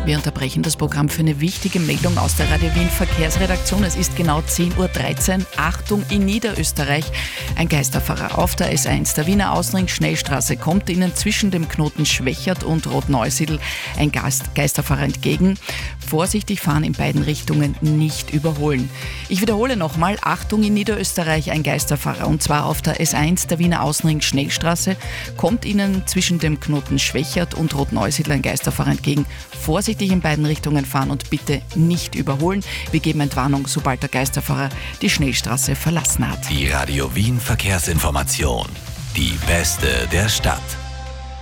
Wir unterbrechen das Programm für eine wichtige Meldung aus der Radio Wien Verkehrsredaktion. Es ist genau 10:13 Uhr. Achtung, in Niederösterreich. Ein Geisterfahrer auf der S1 der Wiener Außenring Schnellstraße kommt Ihnen zwischen dem Knoten Schwächert und Rotneusiedl ein Geisterfahrer entgegen. Vorsichtig fahren in beiden Richtungen, nicht überholen. Ich wiederhole nochmal, Achtung, in Niederösterreich ein Geisterfahrer. Und zwar auf der S1 der Wiener Außenring Schnellstraße kommt Ihnen zwischen dem Knoten Schwächert und Rotneusiedl ein Geisterfahrer entgegen. Vorsichtig in beiden Richtungen fahren und bitte nicht überholen. Wir geben Entwarnung, sobald der Geisterfahrer die Schnellstraße verlassen hat. Die Radio Wien Verkehrsinformation. Die beste der Stadt.